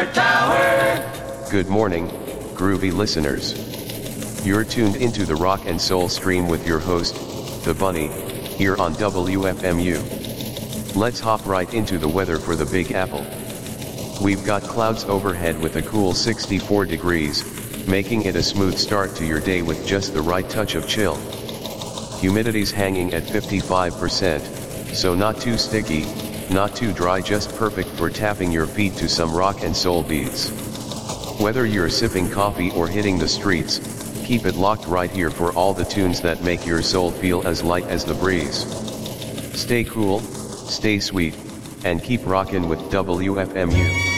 Smart Tower. Good morning, groovy listeners. You're tuned into the rock and soul stream with your host, The Bunny, here on WFMU. Let's hop right into the weather for the Big Apple. We've got clouds overhead with a cool 64 degrees, making it a smooth start to your day with just the right touch of chill. Humidity's hanging at 55%, so not too sticky, not too dry, just perfect for tapping your feet to some rock and soul beats. Whether you're sipping coffee or hitting the streets, keep it locked right here for all the tunes that make your soul feel as light as the breeze. Stay cool, stay sweet, and keep rockin' with WFMU.